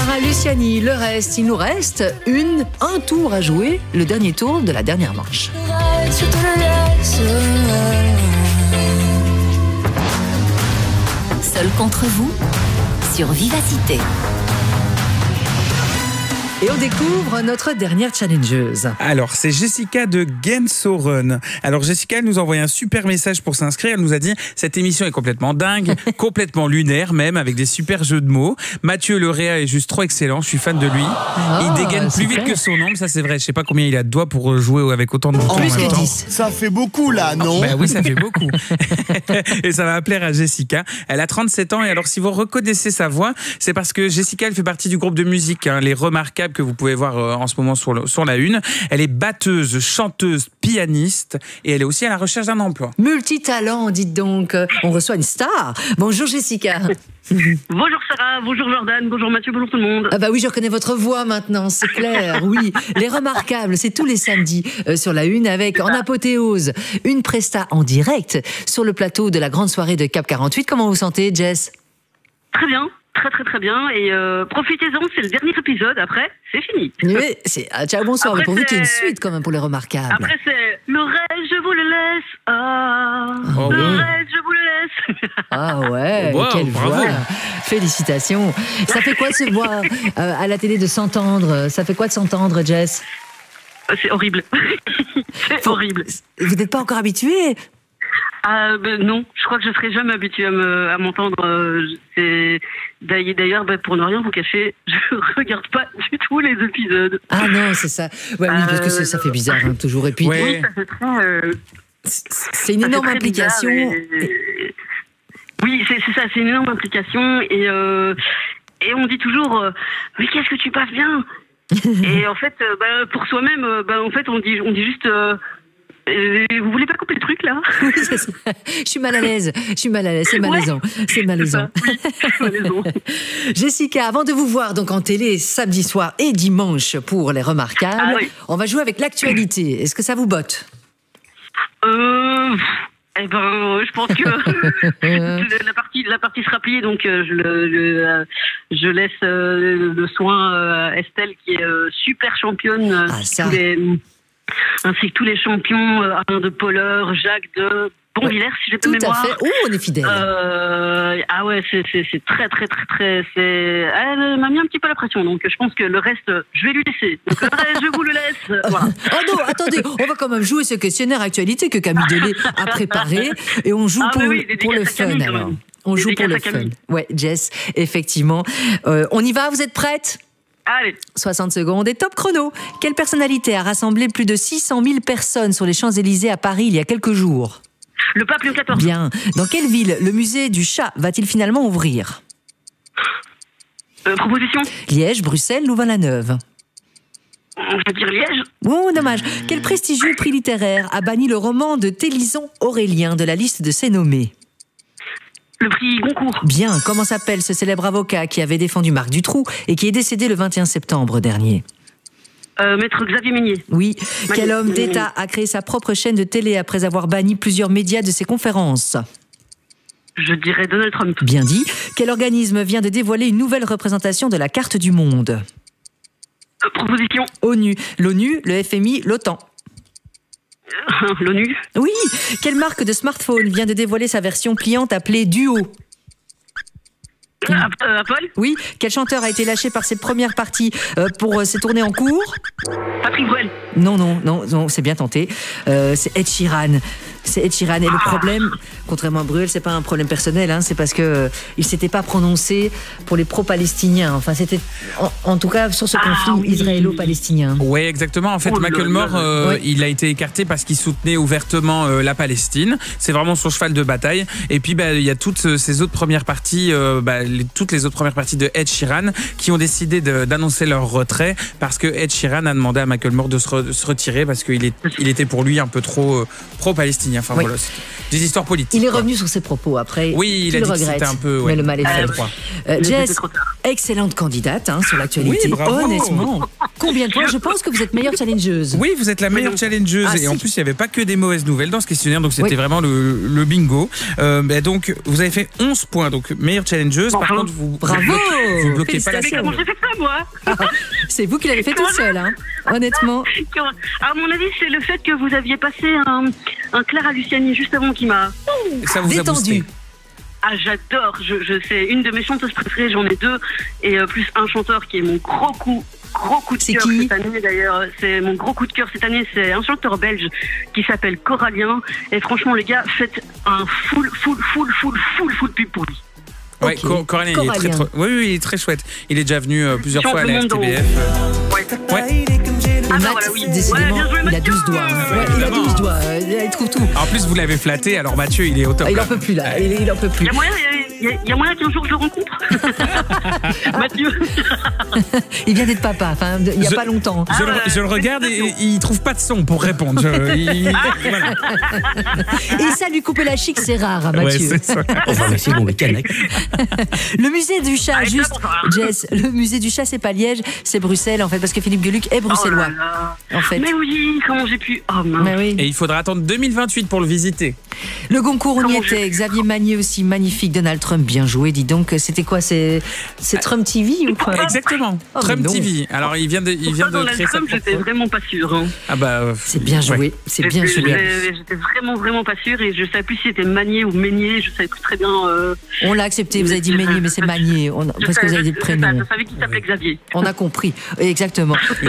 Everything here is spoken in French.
Clara Luciani, le reste, il nous reste un tour à jouer, le dernier tour de la dernière manche. Seul contre vous, sur Vivacité. Et on découvre notre dernière challengeuse. Alors, c'est Jessica de Gensoren. Alors, Jessica, elle nous a envoyé un super message pour s'inscrire. Elle nous a dit, cette émission est complètement dingue, complètement lunaire même, avec des super jeux de mots. Mathieu Leréa est juste trop excellent, je suis fan de lui. Il dégaine plus vite que son ombre, ça c'est vrai. Je sais pas combien il a de doigts pour jouer avec autant de boutons en même temps. Ça fait beaucoup là, non? Ben oui, ça fait beaucoup. Et ça va plaire à Jessica. Elle a 37 ans et alors si vous reconnaissez sa voix, c'est parce que Jessica, elle fait partie du groupe de musique, Les Remarquables, que vous pouvez voir en ce moment sur la une. Elle est batteuse, chanteuse, pianiste et elle est aussi à la recherche d'un emploi. Multitalent, dites donc. On reçoit une star. Bonjour Jessica. Bonjour Sarah, bonjour Jordan, bonjour Mathieu, bonjour tout le monde. Ah bah oui, je reconnais votre voix maintenant, c'est clair, oui. Les Remarquables, c'est tous les samedis sur la une avec en apothéose une presta en direct sur le plateau de la grande soirée de Cap 48. Comment vous vous sentez, Jess? Très bien. Très bien et profitez-en, c'est le dernier épisode, après c'est fini. Oui, ciao, bonsoir, après, mais pourvu qu'il y ait une suite quand même pour Les Remarquables. Après c'est le reste je vous le laisse, le reste je vous le laisse. Ah ouais, wow, quelle bravo. voix. Félicitations. Ça fait quoi de se voir à la télé, de s'entendre? Ça fait quoi de s'entendre, Jess? C'est horrible. C'est horrible. Vous n'êtes pas encore habitué? Non, je crois que je serai jamais habituée à m'entendre. D'ailleurs, pour ne rien vous cacher, je regarde pas du tout les épisodes. Ah non, c'est ça. Ouais, oui, parce que ça fait bizarre toujours. Et puis, ouais. Oui, ça fait très. C'est une énorme implication. Oui, c'est ça, c'est une énorme implication et on dit toujours mais qu'est-ce que tu passes bien. Et en fait, pour soi-même, en fait, on dit juste. Vous voulez pas couper le truc là? Oui, c'est ça. Je suis mal à l'aise, c'est malaisant. Ouais, c'est malaisant. C'est malaisant. Jessica, avant de vous voir donc en télé samedi soir et dimanche pour Les Remarquables, on va jouer avec l'actualité. Est-ce que ça vous botte? Je pense que la partie sera pliée, donc je laisse le soin à Estelle qui est super championne. Ainsi que tous les champions, Alain de Polleur, Jacques de Bonvillers, si j'ai pas mémoire. Tout à fait. On est fidèles. C'est très. Elle m'a mis un petit peu la pression, donc je pense que le reste, je vais lui laisser. Donc le reste, je vous le laisse. Voilà. Oh non, attendez, on va quand même jouer ce questionnaire actualité que Camille Delay a préparé et on joue pour le fun alors. On joue pour le fun. Ouais, Jess, effectivement. On y va, vous êtes prête? Allez. 60 secondes et top chrono. Quelle personnalité a rassemblé plus de 600 000 personnes sur les Champs-Élysées à Paris il y a quelques jours? Le pape Léon XIV. Bien. Dans quelle ville le musée du chat va-t-il finalement ouvrir? Proposition. Liège, Bruxelles, Louvain-la-Neuve. On va dire Liège. Oh, dommage. Quel prestigieux prix littéraire a banni le roman de Télison Aurélien de la liste de ses nommés? Le prix Goncourt. Bien. Comment s'appelle ce célèbre avocat qui avait défendu Marc Dutroux et qui est décédé le 21 septembre dernier? Maître Xavier Meignier. Oui. Quel homme d'État a créé sa propre chaîne de télé après avoir banni plusieurs médias de ses conférences? Je dirais Donald Trump. Bien dit. Quel organisme vient de dévoiler une nouvelle représentation de la carte du monde? Proposition. ONU. L'ONU, le FMI, l'OTAN. L'ONU. Oui. Quelle marque de smartphone vient de dévoiler sa version pliante appelée Duo? Apple. Oui. Quel chanteur a été lâché par ses premières parties pour ses tournées en cours? Patrick Bruel. Non, c'est bien tenté. C'est Ed Sheeran. C'est Ed Sheeran. Et le problème, contrairement à Bruel, c'est pas un problème personnel, c'est parce que il s'était pas prononcé pour les pro-palestiniens. Enfin, c'était en tout cas sur ce conflit israélo-palestinien. Oui, exactement. En fait, Macklemore, il a été écarté parce qu'il soutenait ouvertement la Palestine. C'est vraiment son cheval de bataille. Et puis, il y a toutes ces autres premières parties, toutes les autres premières parties de Ed Sheeran qui ont décidé d'annoncer leur retrait parce que Ed Sheeran a demandé à Macklemore de se retirer parce qu'il était pour lui un peu trop pro-palestinien. Enfin, voilà, des histoires politiques. Il est revenu sur ses propos après. Oui, il a dit que c'était un peu. Mais le mal est fait. Jess, excellente candidate sur l'actualité. Oui, bravo. Honnêtement. Combien de points? Je pense que vous êtes meilleure challengeuse. Oui, vous êtes la meilleure challengeuse. Et en plus, il n'y avait pas que des mauvaises nouvelles dans ce questionnaire. Donc, c'était vraiment le bingo. Donc, vous avez fait 11 points. Donc, meilleure challengeuse. Par contre, vous bloquez pas la Mais comment j'ai fait ça, moi? C'est vous qui l'avez fait tout seul, hein, honnêtement. À mon avis, c'est le fait que vous aviez passé un Clara Luciani juste avant qui m'a... Ça vous a boosté. Ah, j'adore. C'est une de mes chanteuses préférées. J'en ai 2. Et plus un chanteur qui est mon gros coup de cœur cette année d'ailleurs. C'est mon gros coup de cœur cette année. C'est un chanteur belge qui s'appelle Corallien. Et franchement, les gars, faites un full pub pour lui. Ouais, okay. Corallien, il est très chouette. Il est déjà venu plusieurs fois à la RTBF. Ouais. Décidément, il a 12 doigts. Il a 12 doigts. Il trouve tout. En plus, vous l'avez flatté, alors Mathieu, il est au top. Il en peut plus là. Il en peut plus. Il y a moyen qu'un jour je le rencontre. Mathieu. Il vient d'être papa, enfin, il n'y a pas longtemps. Je le regarde et il trouve pas de son pour répondre. Voilà. Et ça, lui couper la chic, c'est rare, Mathieu. Ouais, c'est ça. C'est bon, les canettes. Le musée du chat, Jess, le musée du chat, c'est pas Liège, c'est Bruxelles, en fait, parce que Philippe Gueluc est bruxellois. En fait. Mais oui, comment j'ai pu. Oh, mince. Oui. Et il faudra attendre 2028 pour le visiter. Le Goncourt, on y était. Xavier Magnier aussi, magnifique. Donald Trump, bien joué. Dis donc, c'était quoi? C'est Trump TV ou quoi? Exactement. Trump TV. Alors, il vient de créer ça. J'étais vraiment pas sûre. Hein. Ah bah. C'est bien joué. Ouais. C'est bien joué. J'étais vraiment pas sûre et je savais plus si c'était Magnier ou Meignier. Je savais plus très bien. On l'a accepté. Vous avez dit Meignier, mais c'est Magnier. Parce que vous avez dit le prénom. Je savais qu'il s'appelait Xavier. On a compris. Exactement.